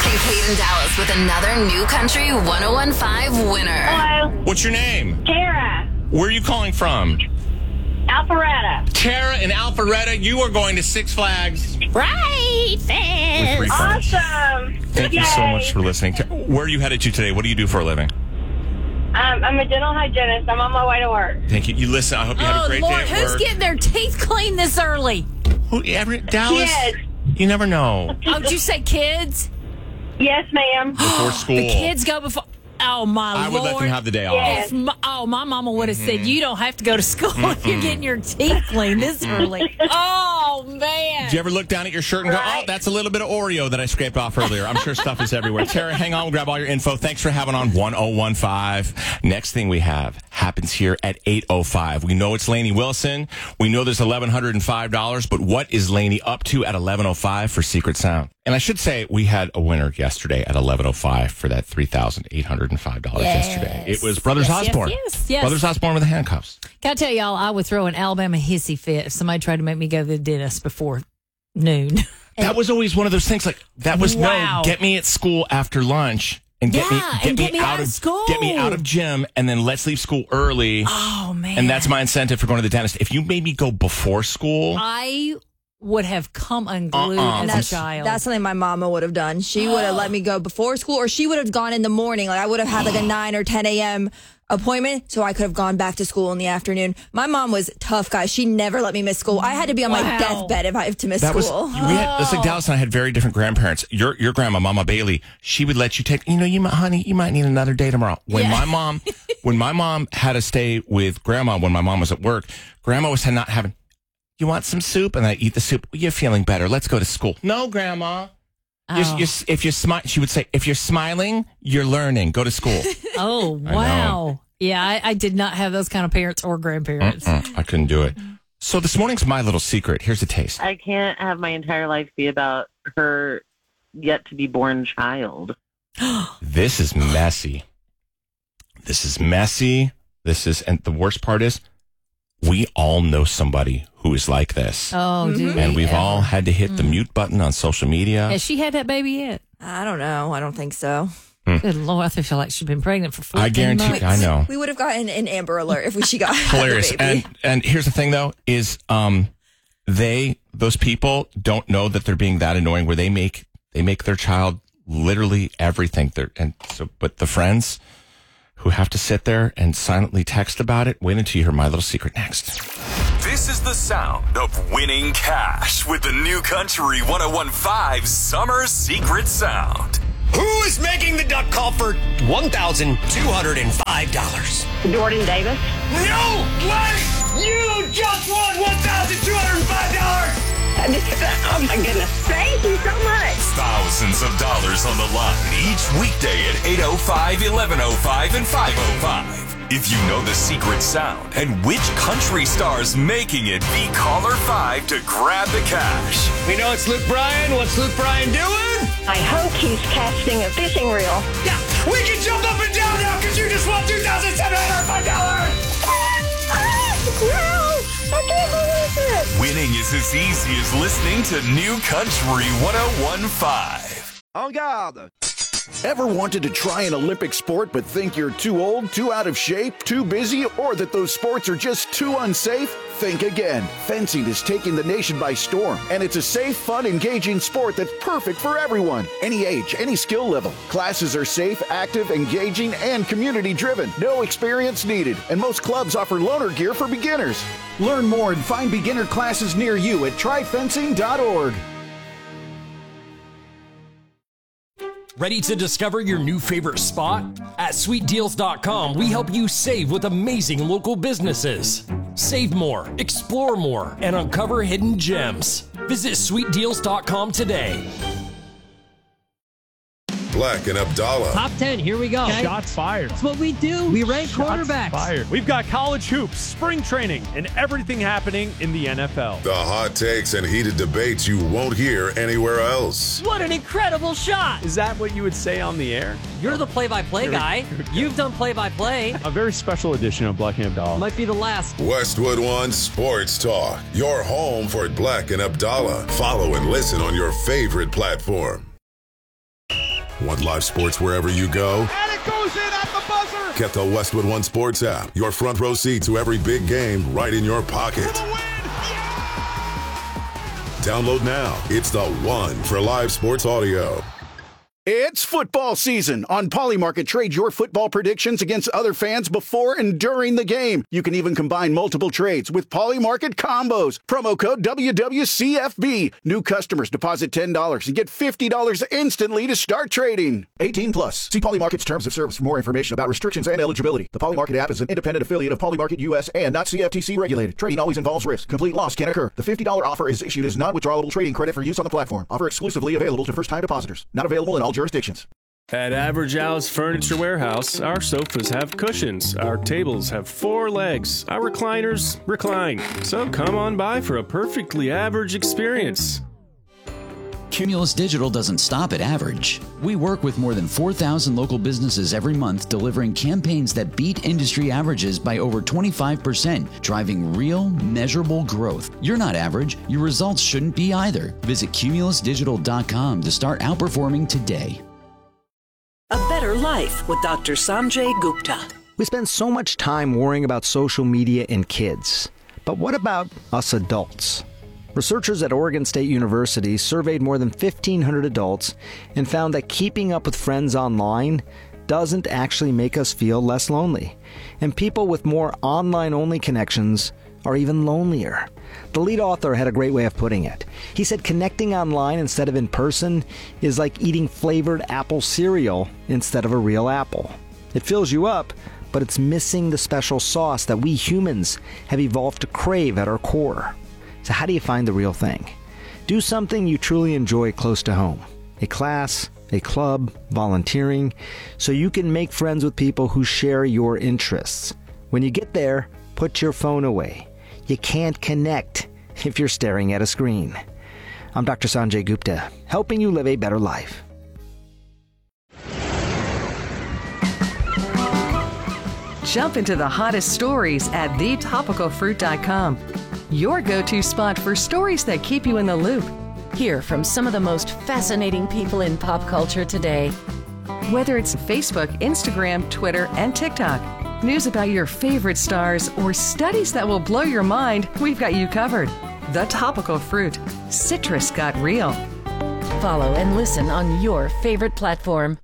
Hey, Peyton Dallas with another New Country 101.5 winner. Hello, What's your name? Tara, Where are you calling from? Alpharetta. Tara in Alpharetta, you are going to Six Flags. Right, fans. With free friends. Awesome. Thank you so much for listening. Where are you headed to today? What do you do for a living? I'm a dental hygienist. I'm on my way to work. Thank you. You listen. I hope you have a great Lord, day at who's work. getting their teeth cleaned this early? Dallas? Kids. You never know. Oh, did you say kids? Yes, ma'am. Before school. The kids go before. Oh, my I would Lord. let them have the day Yes. off. My mama would have said, you don't have to go to school if you're getting your teeth cleaned this early. Oh, man. Did you ever look down at your shirt and go, oh, that's a little bit of Oreo that I scraped off earlier. I'm sure stuff is everywhere. Tara, hang on. We'll grab all your info. Thanks for having on 1015. Next thing we have happens here at 8:05. We know it's Lainey Wilson. We know there's $1,105, but what is Lainey up to at 11:05 for Secret Sound? And I should say we had a winner yesterday at 11:05 for that $3,805 yesterday. It was Brothers Osborne. Yes. Brothers Osborne with the handcuffs. Can I tell y'all, I would throw an Alabama hissy fit if somebody tried to make me go to the dentist before noon. That was always one of those things. Like that was Wow. no, get me at school after lunch and get me out of school. Get me out of gym, and then let's leave school early. Oh, man. And that's my incentive for going to the dentist. If you made me go before school, I would have come unglued And as a child. That's something my mama would have done. She would have let me go before school, or she would have gone in the morning. Like I would have had like a 9 or 10 a.m. appointment, so I could have gone back to school in the afternoon. My mom was tough, guys. She never let me miss school. I had to be on my Wow. deathbed if I have to miss that was school. we had. It's like Dallas and I had very different grandparents. Your grandma, Mama Bailey, she would let you take. Honey, you might need another day tomorrow. When my mom had to stay with Grandma when my mom was at work, Grandma was not having. You want some soup? And I eat the soup. You're feeling better. Let's go to school. No, Grandma. If you're she would say, if you're smiling, you're learning. Go to school. Oh, wow. Yeah, I did not have those kind of parents or grandparents. I couldn't do it. So this morning's my little secret. Here's a taste. I can't have my entire life be about her yet to be born child. This is messy. And the worst part is, we all know somebody who is like this. Oh, dude. And we've all had to hit the mute button on social media. Has she had that baby yet? I don't know. I don't think so. Good Lord, I feel like she's been pregnant for 14 I guarantee, months. I know. We would have gotten an Amber Alert if she got Hilarious. the baby. And here's the thing, though, is those people don't know that they're being that annoying where they make their child literally everything. But the friends who have to sit there and silently text about it, wait until you hear my little secret next. This is the sound of winning cash with the New Country 101.5 Summer Secret Sound. Who is making the duck call for $1,205? Jordan Davis. No way! You just won $1,205! Oh, my goodness. Thank you so much. Thousands of dollars on the line each weekday at 8:05, 11:05, and 5:05. If you know the secret sound and which country star's making it, be caller 5 to grab the cash. We know it's Luke Bryan. What's Luke Bryan doing? I hope he's casting a fishing reel. Yeah, we can jump up and down now because you just won $2,705! No! I can't believe it. Winning is as easy as listening to New Country 101.5. En garde! Ever wanted to try an Olympic sport but think you're too old, too out of shape, too busy, or that those sports are just too unsafe? Think again. Fencing is taking the nation by storm, and it's a safe, fun, engaging sport that's perfect for everyone. Any age, any skill level. Classes are safe, active, engaging, and community-driven. No experience needed, and most clubs offer loaner gear for beginners. Learn more and find beginner classes near you at tryfencing.org. Ready to discover your new favorite spot? At SweetDeals.com, we help you save with amazing local businesses. Save more, explore more, and uncover hidden gems. Visit SweetDeals.com today. Black and Abdallah. Top 10, here we go. Shots fired. That's what we do. We rank quarterbacks. Fired. We've got college hoops, spring training, and everything happening in the NFL. The hot takes and heated debates you won't hear anywhere else. What an incredible shot. Is that what you would say on the air? You're the play-by-play guy. You've done play-by-play. A very special edition of Black and Abdallah. Might be the last. Westwood One Sports Talk. Your home for Black and Abdallah. Follow and listen on your favorite platform. Want live sports wherever you go? And it goes in at the buzzer. Get the Westwood One Sports app. Your front row seat to every big game right in your pocket. Download now. It's the one for live sports audio. It's football season. On Polymarket, trade your football predictions against other fans before and during the game. You can even combine multiple trades with Polymarket combos. Promo code WWCFB. New customers deposit $10 and get $50 instantly to start trading. 18 plus. See Polymarket's terms of service for more information about restrictions and eligibility. The Polymarket app is an independent affiliate of Polymarket US and not CFTC regulated. Trading always involves risk. Complete loss can occur. The $50 offer is issued as non-withdrawable trading credit for use on the platform. Offer exclusively available to first-time depositors. Not available in all jurisdictions. At Average Al's Furniture Warehouse, our sofas have cushions, our tables have 4 legs, our recliners recline. So come on by for a perfectly average experience. Cumulus Digital doesn't stop at average. We work with more than 4,000 local businesses every month, delivering campaigns that beat industry averages by over 25%, driving real, measurable growth. You're not average. Your results shouldn't be either. Visit cumulusdigital.com to start outperforming today. A Better Life with Dr. Sanjay Gupta. We spend so much time worrying about social media and kids. But what about us adults? Researchers at Oregon State University surveyed more than 1,500 adults and found that keeping up with friends online doesn't actually make us feel less lonely. And people with more online-only connections are even lonelier. The lead author had a great way of putting it. He said connecting online instead of in person is like eating flavored apple cereal instead of a real apple. It fills you up, but it's missing the special sauce that we humans have evolved to crave at our core. So how do you find the real thing? Do something you truly enjoy close to home. A class, a club, volunteering, so you can make friends with people who share your interests. When you get there, put your phone away. You can't connect if you're staring at a screen. I'm Dr. Sanjay Gupta, helping you live a better life. Jump into the hottest stories at thetopicalfruit.com. Your go-to spot for stories that keep you in the loop. Hear from some of the most fascinating people in pop culture today. Whether it's Facebook, Instagram, Twitter, and TikTok, news about your favorite stars, or studies that will blow your mind, we've got you covered. The Topical Fruit. Citrus got real. Follow and listen on your favorite platform.